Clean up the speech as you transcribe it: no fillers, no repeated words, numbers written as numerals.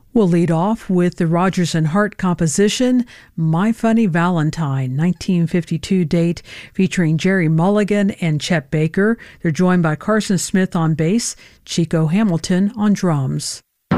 We'll lead off with the Rodgers and Hart composition, My Funny Valentine, 1952 date, featuring Jerry Mulligan and Chet Baker. They're joined by Carson Smith on bass, Chico Hamilton on drums.